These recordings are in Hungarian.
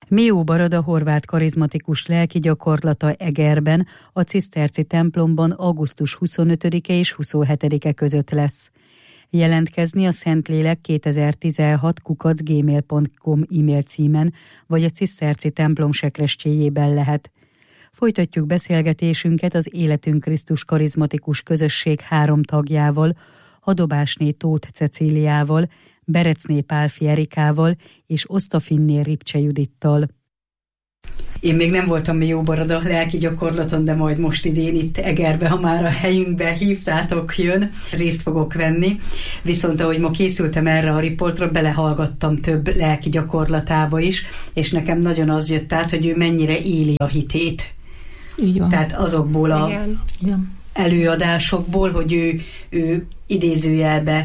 Mió Barada horvát karizmatikus lelki gyakorlata Egerben, a ciszterci templomban augusztus 25-e és 27-e között lesz. Jelentkezni a Szentlélek 2016@gmail.com e-mail címen, vagy a ciszterci templom sekrestyéjében lehet. Folytatjuk beszélgetésünket az Életünk Krisztus karizmatikus közösség 3 tagjával, Hadobásné Tóth Cecíliával, Berecné Pálfi Erikával és Osztafinné Ripcse Judittal. Én még nem voltam Mió Barada lelki gyakorlaton, de majd most idén itt Egerbe, ha már a helyünkbe hívtátok, jön, részt fogok venni. Viszont ahogy ma készültem erre a riportra, belehallgattam több lelki gyakorlatába is, és nekem nagyon az jött át, hogy ő mennyire éli a hitét. Így van. Tehát azokból a előadásokból, hogy ő idézőjelbe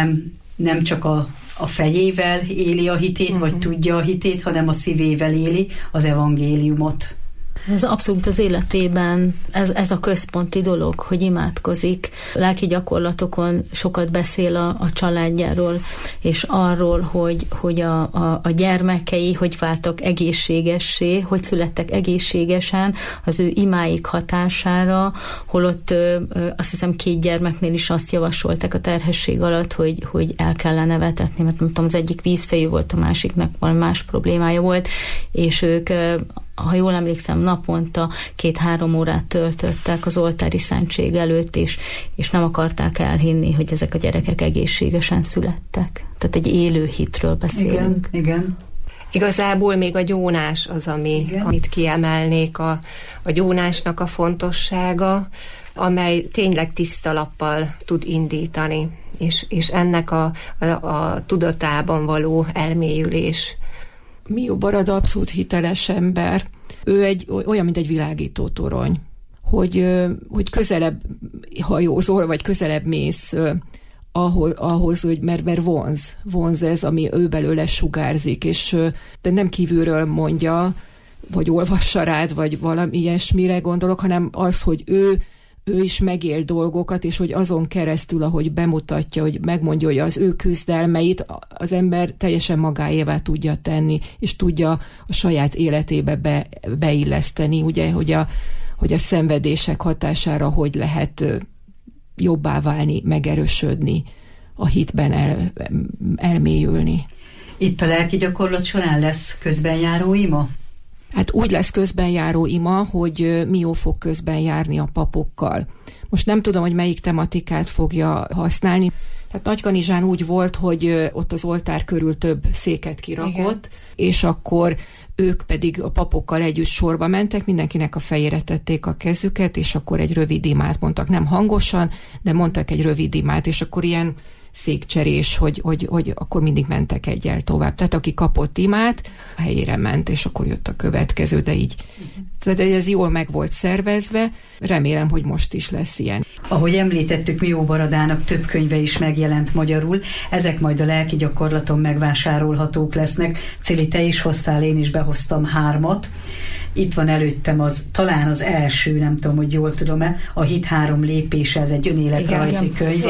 nem csak a fejével éli a hitét, vagy tudja a hitét, hanem a szívével éli az evangéliumot. Ez abszolút az életében, ez a központi dolog, hogy imádkozik. Lelki gyakorlatokon sokat beszél a családjáról, és arról, hogy a gyermekei hogy váltak egészségessé, hogy születtek egészségesen az ő imáik hatására, holott azt hiszem 2 gyermeknél is azt javasolták a terhesség alatt, hogy el kellene vetetni, mert nem tudom, az egyik vízfejű volt, a másiknak valami más problémája volt, és ők, ha jól emlékszem, naponta 2-3 órát töltöttek az oltári szentség előtt, és nem akarták elhinni, hogy ezek a gyerekek egészségesen születtek. Tehát egy élő hitről beszélünk. Igen. Igazából még a gyónás az, amit kiemelnék, a gyónásnak a fontossága, amely tényleg tiszta lappal tud indítani, és ennek a tudatában való elmélyülés. Mió Barada abszolút hiteles ember. Ő olyan, mint egy világító torony, hogy közelebb hajózol, vagy közelebb mész ahhoz, hogy mert vonz ez, ami ő belőle sugárzik, de nem kívülről mondja, vagy olvassa rád, vagy valami ilyesmire gondolok, hanem az, hogy ő is megél dolgokat, és hogy azon keresztül, ahogy bemutatja, hogy megmondja, hogy az ő küzdelmeit az ember teljesen magáévá tudja tenni, és tudja a saját életébe beilleszteni, ugye, hogy a szenvedések hatására hogy lehet jobbá válni, megerősödni, a hitben elmélyülni. Itt a lelki gyakorlat során lesz közbenjáró ima? Hát úgy lesz közbenjáró ima, hogy Mió fog közben járni a papokkal. Most nem tudom, hogy melyik tematikát fogja használni. Tehát Nagykanizsán úgy volt, hogy ott az oltár körül több széket kirakott, igen, és akkor ők pedig a papokkal együtt sorba mentek, mindenkinek a fejére tették a kezüket, és akkor egy rövid imát mondtak. Nem hangosan, de mondtak egy rövid imát, és akkor ilyen székcserés, hogy akkor mindig mentek egyel tovább. Tehát aki kapott imát, a helyére ment, és akkor jött a következő, de így. Tehát ez jól meg volt szervezve, remélem, hogy most is lesz ilyen. Ahogy említettük, Mió Baradának több könyve is megjelent magyarul, ezek majd a lelki gyakorlaton megvásárolhatók lesznek. Cili, te is hoztál, én is behoztam 3. Itt van előttem talán az első, nem tudom, hogy jól tudom-e, a Hit 3 lépése, ez egy önéletrajzi könyv.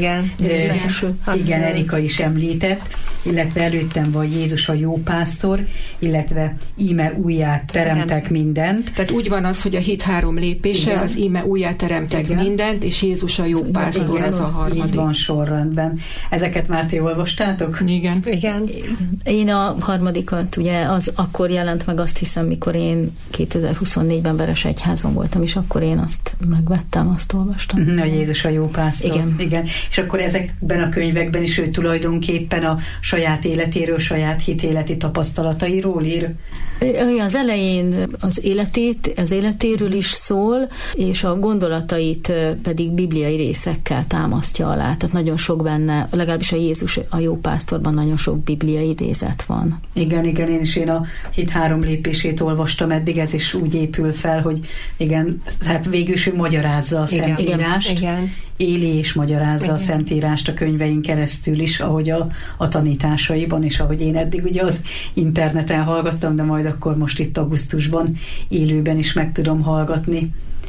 Igen, Erika is említett, illetve előttem van Jézus a jó pásztor, illetve íme újjá teremtek mindent. Tehát úgy van az, hogy a Hit 3 lépése, igen, az íme újjá teremtek mindent, és Jézus a jó pásztor, igen, ez a 3. Így van, sorrendben. Ezeket már ti olvastátok? Igen. Én a 3. ugye az akkor jelent meg, azt hiszem, mikor én 2024-ben Veresegyházon voltam, és akkor én azt megvettem, azt olvastam. A Jézus a jó pásztor. Igen. És akkor ezekben a könyvekben is ő tulajdonképpen a saját életéről, saját hitéleti tapasztalatairól ír? Az elején az életéről is szól, és a gondolatait pedig bibliai részekkel támasztja alá. Tehát nagyon sok benne, legalábbis a Jézus a jó pásztorban nagyon sok bibliai idézet van. Igen, én a Hit 3 lépését olvastam eddig, ez is úgy épül fel, hogy igen, hát végül is ő magyarázza a Szentírást. Igen. Éli és magyarázza a Szentírást a könyvein keresztül is, ahogy a tanításaiban, és ahogy én eddig ugye az interneten hallgattam, de majd akkor most itt augusztusban élőben is meg tudom hallgatni.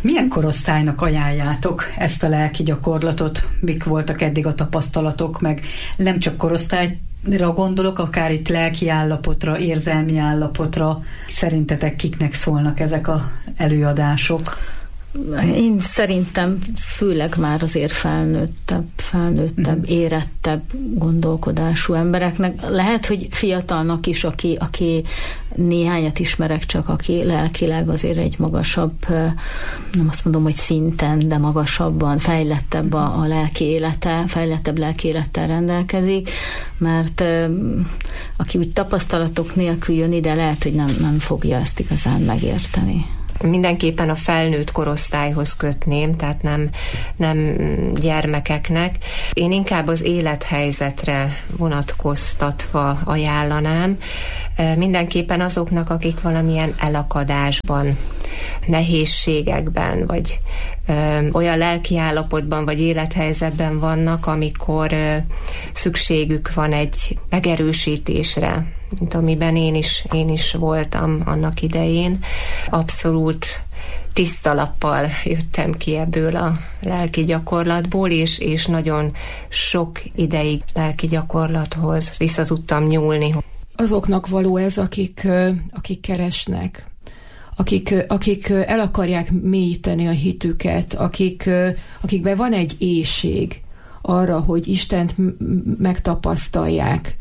Milyen korosztálynak ajánljátok ezt a lelki gyakorlatot? Mik voltak eddig a tapasztalatok, meg nem csak korosztályra gondolok, akár itt lelki állapotra, érzelmi állapotra. Szerintetek kiknek szólnak ezek az előadások? Én szerintem főleg már azért felnőttebb, érettebb gondolkodású embereknek. Lehet, hogy fiatalnak is, aki néhányat ismerek csak, aki lelkileg azért egy magasabb, nem azt mondom, hogy szinten, de magasabban, fejlettebb a lelki élete, fejlettebb lelki élettel rendelkezik, mert aki úgy tapasztalatok nélkül jön ide, lehet, hogy nem fogja ezt igazán megérteni. Mindenképpen a felnőtt korosztályhoz kötném, tehát nem gyermekeknek. Én inkább az élethelyzetre vonatkoztatva ajánlanám. Mindenképpen azoknak, akik valamilyen elakadásban, nehézségekben, vagy olyan lelki állapotban, vagy élethelyzetben vannak, amikor szükségük van egy megerősítésre, mint amiben én is voltam annak idején. Abszolút tiszta lappal jöttem ki ebből a lelki gyakorlatból, és nagyon sok ideig lelki gyakorlathoz vissza tudtam nyúlni. Azoknak való ez, akik keresnek, akik el akarják mélyíteni a hitüket, akikben van egy éhség arra, hogy Istent megtapasztalják,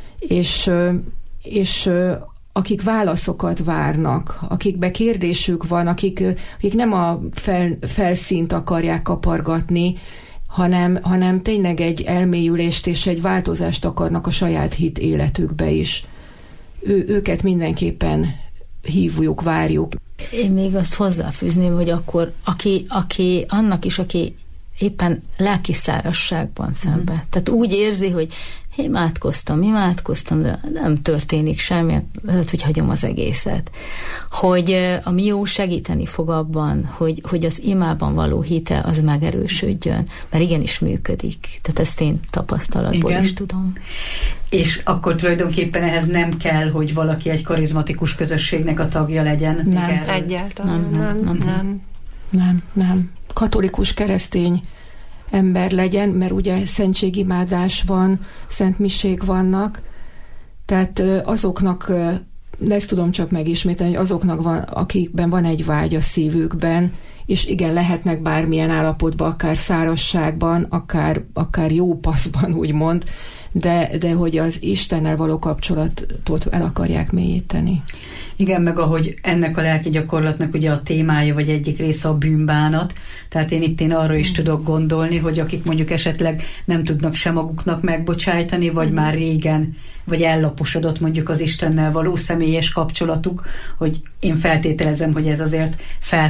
és akik válaszokat várnak, akikbe kérdésük van, akik nem a felszínt akarják kapargatni, hanem tényleg egy elmélyülést és egy változást akarnak a saját hit életükbe is. Őket mindenképpen hívjuk, várjuk. Én még azt hozzáfűzném, hogy akkor aki annak is, aki éppen lelki szárazságban szenved. Tehát úgy érzi, hogy imádkoztam, de nem történik semmi, lehet, hogy hagyom az egészet. Hogy a jó segíteni fog abban, hogy az imában való hite az megerősödjön, mert igenis működik. Tehát ezt én tapasztalatból is tudom. És akkor tulajdonképpen ehhez nem kell, hogy valaki egy karizmatikus közösségnek a tagja legyen? Nem, egyáltalán nem. Katolikus keresztény ember legyen, mert ugye szentségimádás van, szentmisék vannak, tehát azoknak, de ezt tudom csak megismételni, hogy azoknak van, akikben van egy vágy a szívükben, és igen, lehetnek bármilyen állapotban, akár szárazságban, akár jó paszban, úgymond, de hogy az Istennel való kapcsolatot el akarják mélyíteni. Igen, meg ahogy ennek a lelki gyakorlatnak ugye a témája, vagy egyik része a bűnbánat, tehát én arra is tudok gondolni, hogy akik mondjuk esetleg nem tudnak se maguknak megbocsájtani, vagy már régen, vagy ellaposodott mondjuk az Istennel való személyes kapcsolatuk, hogy én feltételezem, hogy ez azért fel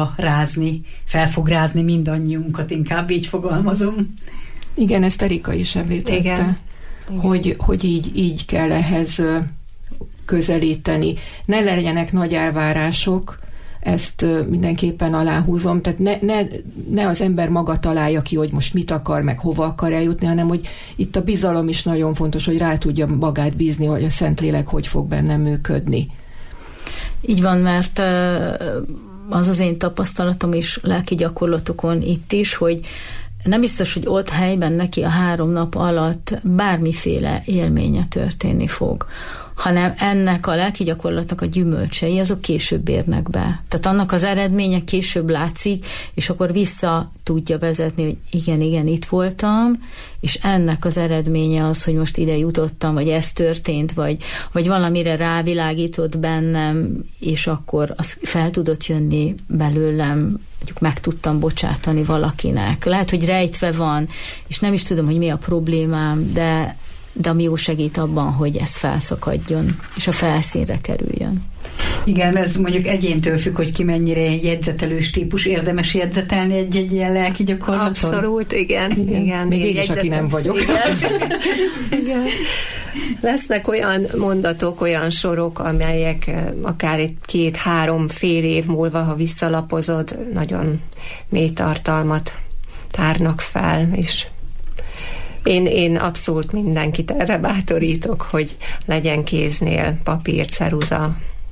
fog rázni mindannyiunkat, inkább így fogalmazom. Igen, ezt Erika is említette. Igen. Hogy így kell ehhez közelíteni. Ne legyenek nagy elvárások, ezt mindenképpen aláhúzom, tehát ne az ember maga találja ki, hogy most mit akar, meg hova akar eljutni, hanem hogy itt a bizalom is nagyon fontos, hogy rá tudja magát bízni, hogy a Szentlélek hogy fog benne működni. Így van, mert az én tapasztalatom is lelki gyakorlatokon itt is, hogy nem biztos, hogy ott helyben neki a 3 nap alatt bármiféle élménye történni fog, hanem ennek a lelki gyakorlatnak a gyümölcsei, azok később érnek be. Tehát annak az eredménye később látszik, és akkor vissza tudja vezetni, hogy igen, itt voltam, és ennek az eredménye az, hogy most ide jutottam, vagy ez történt, vagy valamire rávilágított bennem, és akkor az fel tudott jönni belőlem, mondjuk meg tudtam bocsátani valakinek. Lehet, hogy rejtve van, és nem is tudom, hogy mi a problémám, de ami jó segít abban, hogy ez felszakadjon, és a felszínre kerüljön. Igen, ez mondjuk egyéntől függ, hogy ki mennyire jegyzetelős típus, érdemes jegyzetelni egy ilyen lelki gyakorlaton? Abszolút, igen. Még én is, aki nem vagyok. Igen. Lesznek olyan mondatok, olyan sorok, amelyek akár egy 2-3 fél év múlva, ha visszalapozod, nagyon mély tartalmat tárnak fel, és én abszolút mindenkit erre bátorítok, hogy legyen kéznél papír, ceruza,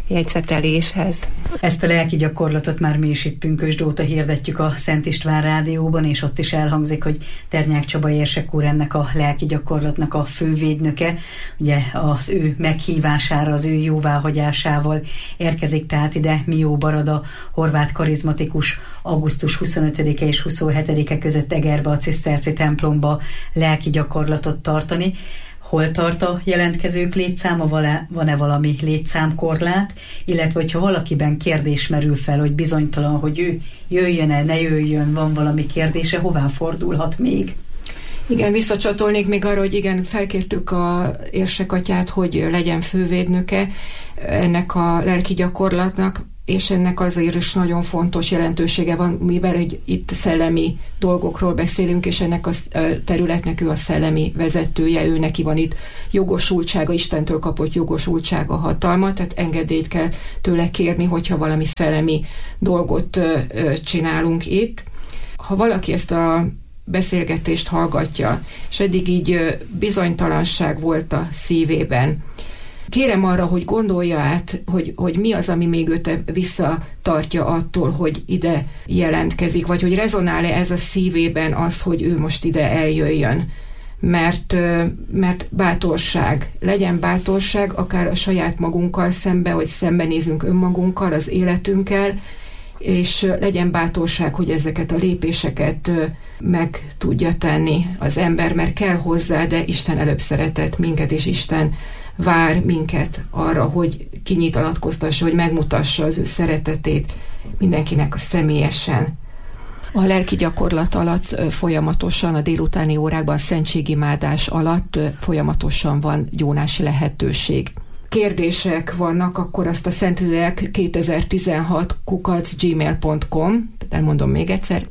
jegyzeteléshez. Ezt a lelki gyakorlatot már mi is itt pünkösd óta hirdetjük a Szent István Rádióban, és ott is elhangzik, hogy Ternyák Csaba érsek úr ennek a lelki gyakorlatnak a fővédnöke. Ugye az ő meghívására, az ő jóváhagyásával érkezik tehát ide Mió Barada, horvát karizmatikus, augusztus 25-e és 27-e között Egerbe, a ciszterci templomba lelki gyakorlatot tartani. Hol tart a jelentkezők létszáma, van-e valami létszámkorlát, illetve hogyha valakiben kérdés merül fel, hogy bizonytalan, hogy ő jöjjön-e, ne jöjjön, van valami kérdése, hová fordulhat még? Igen, visszacsatolnék még arra, hogy igen, felkértük a érsekatyát, hogy legyen fővédnöke ennek a lelki gyakorlatnak, és ennek azért is nagyon fontos jelentősége van, mivel hogy itt szellemi dolgokról beszélünk, és ennek a területnek ő a szellemi vezetője, ő neki van itt jogosultsága, Istentől kapott jogosultsága, hatalma, tehát engedélyt kell tőle kérni, hogyha valami szellemi dolgot csinálunk itt. Ha valaki ezt a beszélgetést hallgatja, és eddig így bizonytalanság volt a szívében, kérem arra, hogy gondolja át, hogy mi az, ami még őt visszatartja attól, hogy ide jelentkezik, vagy hogy rezonál-e ez a szívében az, hogy ő most ide eljöjjön. Mert bátorság, legyen bátorság, akár a saját magunkkal szembe, hogy szembenézünk önmagunkkal, az életünkkel, és legyen bátorság, hogy ezeket a lépéseket meg tudja tenni az ember, mert kell hozzá, de Isten előbb szeretett minket, és Isten vár minket arra, hogy kinyilatkoztassa, hogy megmutassa az ő szeretetét mindenkinek a személyesen. A lelki gyakorlat alatt folyamatosan, a délutáni órákban, a szentségimádás alatt folyamatosan van gyónási lehetőség. Kérdések vannak, akkor azt a szentlélek2016@gmail.com, elmondom még egyszer,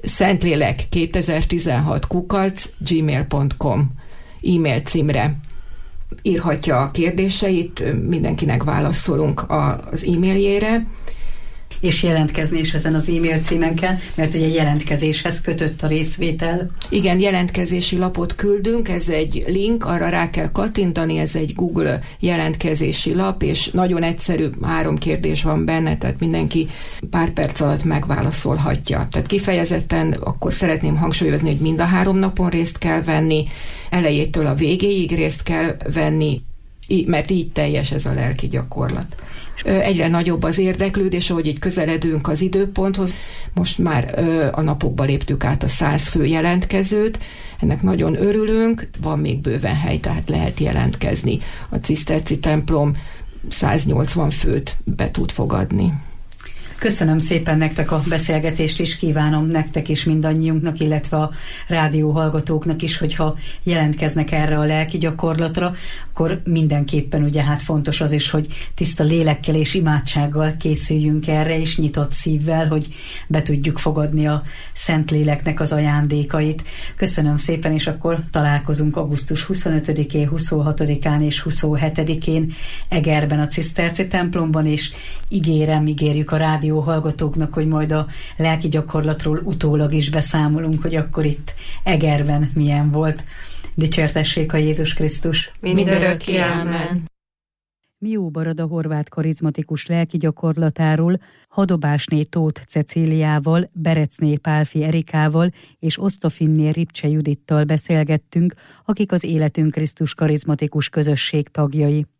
szentlélek2016@gmail.com e-mail címre írhatja a kérdéseit, mindenkinek válaszolunk az e-mailjére. És jelentkezni is ezen az e-mail címen kell, mert ugye jelentkezéshez kötött a részvétel. Igen, jelentkezési lapot küldünk, ez egy link, arra rá kell kattintani, ez egy Google jelentkezési lap, és nagyon egyszerű, 3 kérdés van benne, tehát mindenki pár perc alatt megválaszolhatja. Tehát kifejezetten akkor szeretném hangsúlyozni, hogy mind a 3 napon részt kell venni, elejétől a végéig részt kell venni, mert így teljes ez a lelki gyakorlat. Egyre nagyobb az érdeklődés, ahogy így közeledünk az időponthoz. Most már a napokban léptük át a 100 fő jelentkezőt. Ennek nagyon örülünk, van még bőven hely, tehát lehet jelentkezni. A ciszterci templom 180 főt be tud fogadni. Köszönöm szépen nektek a beszélgetést, és kívánom nektek is, mindannyiunknak, illetve a rádió hallgatóknak is, hogyha jelentkeznek erre a lelki gyakorlatra, akkor mindenképpen ugye hát fontos az is, hogy tiszta lélekkel és imádsággal készüljünk erre, és nyitott szívvel, hogy be tudjuk fogadni a Szentléleknek az ajándékait. Köszönöm szépen, és akkor találkozunk augusztus 25-én, 26-án és 27-én Egerben, a ciszterci templomban, és ígérjük a rádió hallgatóknak, hogy majd a lelki gyakorlatról utólag is beszámolunk, hogy akkor itt Egerben milyen volt. Dicsértessék a Jézus Krisztus! Mindörökké, amen! Mió Barada horvát karizmatikus lelki gyakorlatáról Hadobásné Tóth Cecíliával, Berecné Pálfi Erikával és Osztofinné Ripcse Judittal beszélgettünk, akik az Életünk Krisztus karizmatikus közösség tagjai.